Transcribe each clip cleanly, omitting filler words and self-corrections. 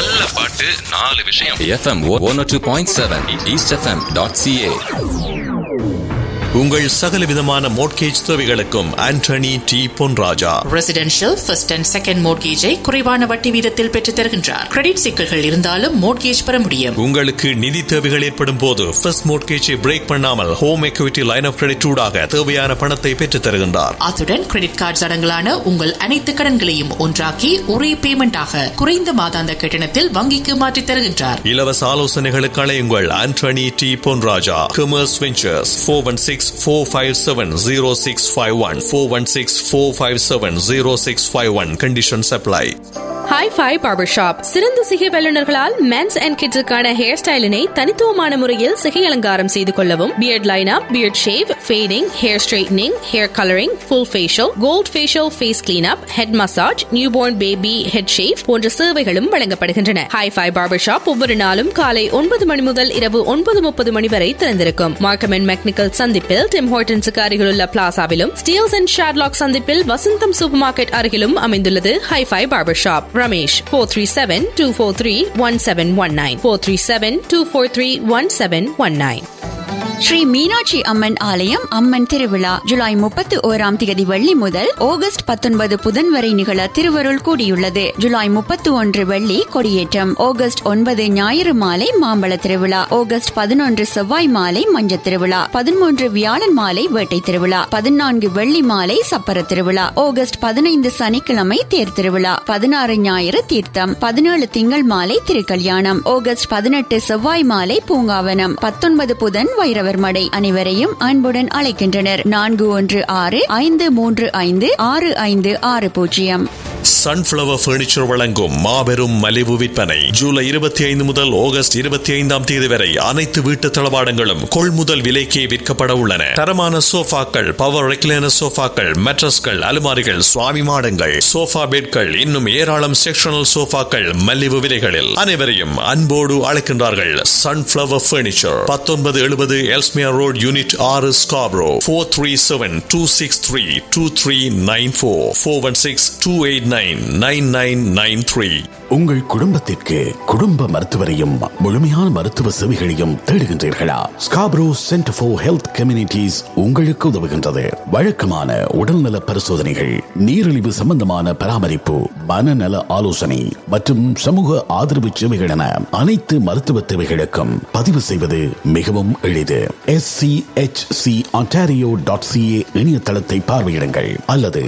நல்ல பாட்டு 4 விஷயம். FM 102.7 eastfm.ca. உங்கள் சகலவிதமான மோட்கேஜ் தேவைகளுக்கும் Antony D Ponraja. Residential first and second மோட்கேஜை குறைவான வட்டி வீதத்தில் பெற்றுத் தருகின்றார். கிரெடிட் சிக்கல்கள் இருந்தாலும் மோட்கேஜ் பெற முடியும். உங்களுக்கு நிதி தேவைகள் ஏற்படும் போது ஃபர்ஸ்ட் மோட்கேஜை பிரேக் பண்ணாமல் home equity line of credit ஊடாக தேவையான பணத்தை பெற்றுத் தருகின்றார். அத்துடன் கிரெடிட் கார்டு அடங்கலான உங்கள் அனைத்து கடன்களையும் ஒன்றாக்கி ஒரே பேமெண்டாக குறைந்த மாதாந்த கட்டணத்தில் வங்கிக்கு மாற்றித் தருகின்றார். இலவச ஆலோசனைகளுக்கு அழையுங்கள் Antony D Ponraja. Commerce ventures 416-457-0651 416-457-0651. Conditions apply. Hi-Fi Barbershop. சிறந்த சிகை வல்லுநர்களால் மென்ஸ் அண்ட் கிட்ஸுக்கான ஹேர் ஸ்டைலினை தனித்துவமான முறையில் சிகை அலங்காரம் செய்து கொள்ளவும், beard lineup, beard shave, fading, hair straightening, hair colouring, full facial, gold facial, face cleanup, head massage, newborn baby head shave போன்ற சேவைகளும் வழங்கப்படுகின்றன. Hi-Fi Barbershop ஒவ்வொரு நாளும் காலை 9 மணி முதல் இரவு 9:30 மணி வரை திறந்திருக்கும். மார்க்கம் அண்ட் மெக்னிக்கல் சந்திப்பில் டிம் ஹார்டன்ஸுக்கு அருகிலுள்ள பிளாசாவிலும், ஸ்டீல்ஸ் அண்ட் ஷாட்லாக் சந்திப்பில் வசந்தம் சூப்பர் மார்க்கெட் அருகிலும் அமைந்துள்ளது Hi-Fi Barbershop. Ramesh 437-243-1719 437-243-1719. Sri Meenakshi Amman ஆலயம் அம்மன் திருவிழா ஜூலை 31 வெள்ளி முதல் ஆகஸ்ட் 19 புதன் வரை நிகழ திருவருள் கூடியுள்ளது. ஜூலை 31 வெள்ளி கொடியேற்றம், ஆகஸ்ட் 9 ஞாயிறு மாலை மாம்பழ திருவிழா, ஆகஸ்ட் 11 செவ்வாய் மாலை மஞ்சத் திருவிழா, 13 வியாழன் மாலை வேட்டை திருவிழா, 14 வெள்ளி மாலை சப்பர திருவிழா, ஆகஸ்ட் 15 சனிக்கிழமை தேர் திருவிழா, 16 ஞாயிறு தீர்த்தம், 17 திங்கள் மாலை திருக்கல்யாணம், ஆகஸ்ட் 18 செவ்வாய் மாலை பூங்காவனம், 19 புதன் வைரவர் மடை. அனைவரையும் அன்புடன் அழைக்கின்றனர். 4165356560. சன்ஃபிளவர் பர்னிச்சர் வழங்கும் மாபெரும் மலிவு விற்பனை ஜூலை 25 முதல் ஆகஸ்ட் 25 வரை அனைத்து வீட்டு தளவாடங்களும் கொள்முதல் விலைக்கே விற்கப்பட உள்ளன. தரமான சோஃபாக்கள், பவர் ரெக்லைனர் சோஃபாக்கள், மேட்ரஸ்கள், அலுமாரிகள், சுவாமி மாடங்கள், சோஃபா பெட்கள், இன்னும் ஏராளம் செக்ஷனல் சோஃபாக்கள் மலிவு விலைகளில். அனைவரையும் அன்போடு அழைக்கின்றார்கள். Sunflower furniture 1970 Ellesmere road, unit 6, Scarborough. 437-263-2394 416-289-9993. உங்கள் குடும்பத்திற்கு குடும்ப மருத்துவரையும் முழுமையான மருத்துவ சேவைகளையும் தேடுகின்றீர்களா? Scarborough centre for health communities உங்களுக்கு உதவுகின்றது. வழக்கமான உடல்நல பரிசோதனைகள், நீரிழிவு சம்பந்தமான பராமரிப்பு, மனநல ஆலோசனை மற்றும் சமூக ஆதரவு சேவைகள் என அனைத்து மருத்துவ தேவைகளுக்கும் பதிவு செய்வது மிகவும் எளிது. SCHContario.ca இணையதளத்தை பார்வையிடுங்கள் அல்லது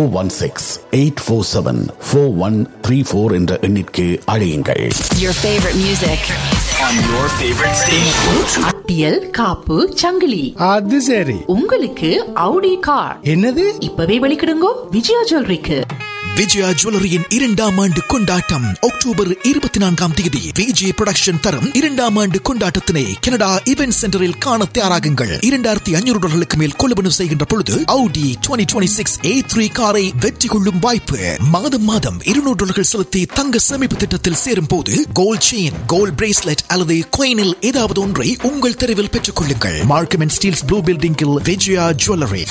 416-847-4134 என்ற எண்ணிற்கு அழையுங்கள். Your favorite music On your favorite station. அட்டியல் காப்பு சங்கிலி அது சரி. உங்களுக்கு Audi கார் என்னது? இப்பவே வெளிக்கிடுங்கோ விஜயா ஜுவல்லரிக்கு. விஜயா ஜுவல்லரியின் 2ஆம் ஆண்டு கொண்டாட்டம் அக்டோபர் 24 விஜய் புரொடக்ஷன் தரும் 2ஆம் ஆண்டு கொண்டாட்டத்தினை கனடா இவென்ட் சென்டரில் காண தயாராகுங்கள். $2,500 மேல் கொள்வனவு செய்கின்ற பொழுது Audi 2026 A3 காரை வெற்றி கொள்ளும் வாய்ப்பு. மாதம் மாதம் $200 செலுத்தி தங்க சேமிப்பு திட்டத்தில் சேரும் போது கோல்ட் செயின், கோல்ட் பிரேஸ்லெட் அல்லது coinல் ஏதாவது ஒன்றை உங்கள் தெருவில் பெற்றுக் கொள்ளுங்கள். மார்க்கம் அண்ட் ஸ்டீல்ஸ் ப்ளூ பில்டிங்கில் Vijaya jewellery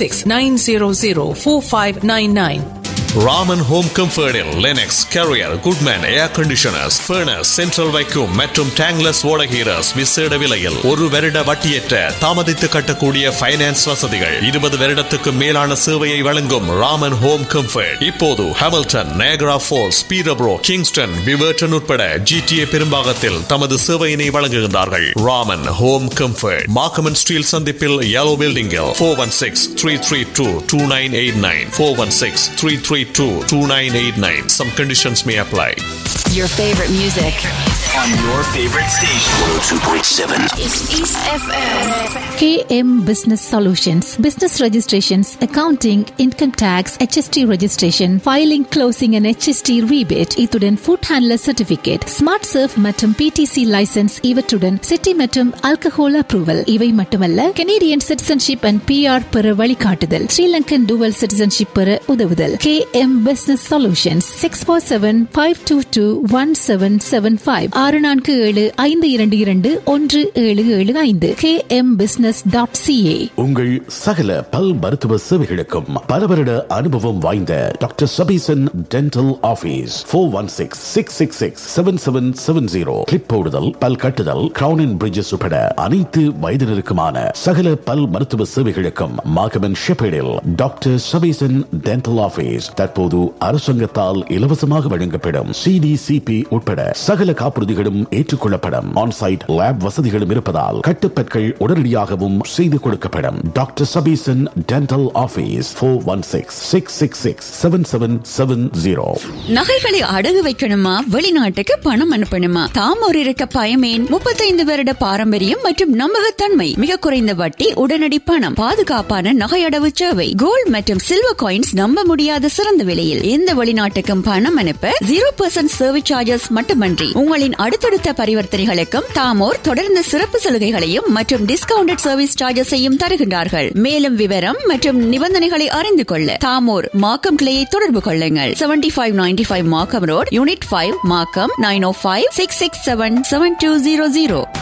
416-900-4599. Raman home கம்ஃபர்டில் Linux, carrier, Goodman ஏர் கண்டிஷனர்ஸ், ஃபர்னஸ், சென்ட்ரல் வைக்யூம் மற்றும் டேங்லஸ் ஓடகீரஸ் விசேட விலையில் 1 வருட வட்டியற்ற தாமதித்து கட்டக்கூடிய ஃபைனான்ஸ் வசதிகள். 20 வருடத்துக்கு மேலான சேவையை வழங்கும் ராமன் ஹோம் கம்ஃபர்ட் இப்போது ஹாமில்டன், நயகரா ஃபால்ஸ், பீரப்ரோ, கிங்ஸ்டன், விவர்டன் உட்பட GTA பெரும்பாகத்தில் தமது சேவையினை வழங்குகின்றார்கள். Raman home comfort Markham and Steeles சந்திப்பில் yellow building-இல் 416-332-2989 416-332-2989. Some conditions may apply. Your favorite music On your favorite station. 102.7 is East FM. KM Business Solutions, business registrations, accounting, income tax, HST registration, filing, closing and HST rebate, இத்துடன் food handler certificate, smart surf மற்றும் PTC license, இவற்றுடன் city மற்றும் alcohol approval. இவை மட்டுமல்ல, Canadian citizenship and PR பெற வழிகாட்டுதல், Sri Lankan dual citizenship பெற உதவுதல். KM Business Solutions 647-522-1775 647-522-1775 kmbusiness.ca. உங்கள் சகல பல் மருத்துவ சேவைகளுக்கும் பல வருட அனுபவம் வாய்ந்த doctor Sabesan dental office 416-666-7770. Clip போடுதல், பல் கட்டுதல், கிரவுன் அண்ட் பிரிட்ஜஸ் உட்பட அனைத்து வயதினருக்குமான சகல பல் மருத்துவ சேவைகளுக்கும் மாகமன் ஷெப்பேடில் டாக்டர் சபீசன் டென்டல் ஆபீஸ் தற்போது அரசாங்கத்தால் இலவசமாக வழங்கப்படும் CDCP உட்பட சகல காப்புறுதிகளும் ஏற்றுக்கொள்ளப்படும். ஆன்சைட் லேப் வசதிகளும் இருப்பதால் கட்டுப்பற்கள் உடனடியாகவும் செய்து கொடுக்கப்படும். Doctor Sabesan dental office 416-666-7770. நகைகளை அடகு வைக்கணுமா, வெளிநாட்டுக்கு பணம் அனுப்பணுமா? தாமோர் இருக்க பயமேன். 35 வருட பாரம்பரியம் மற்றும் நம்பகத்தன்மை, மிக குறைந்த வட்டி, உடனடி பணம், பாதுகாப்பான நகை அடவு சேவை, கோல்ட் மற்றும் சில்வர் காயின்ஸ் நம்ப முடியாத சிறந்த விலையில் எந்த வெளிநாட்டுக்கும் பணம் அனுப்ப 0% சர்வீஸ் சார்ஜஸ் மட்டுமன்றி உங்களின் அடுத்தடுத்த பரிவர்த்தனைகளுக்கும் தாமோர் தொடர்ந்து சிறப்பு சலுகைகளையும் மற்றும் டிஸ்கவுண்டட் சர்வீஸ் சார்ஜஸையும் தருகின்றார்கள். மேலும் விவரம் மற்றும் நிபந்தனைகளை அறிந்து கொள்ள தாமோர் மாக்கம் கிளையை தொடர்பு கொள்ளுங்கள். 7595 மாக்கம் ரோட், யூனிட் 5, மாக்கம் 905-667-7200.